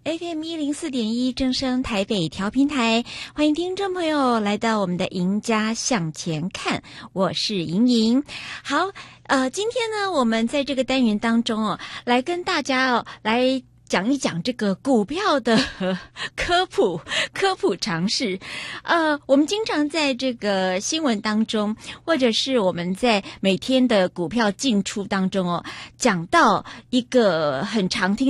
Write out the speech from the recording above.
FM104.1正声台北调频台，欢迎听众朋友来到我们的赢家向前看，我是莹莹。好，今天呢，我们在这个单元当中来跟大家来讲一讲这个股票的科普常识。我们经常在这个新闻当中，或者是我们在每天的股票进出当中讲到一个很常听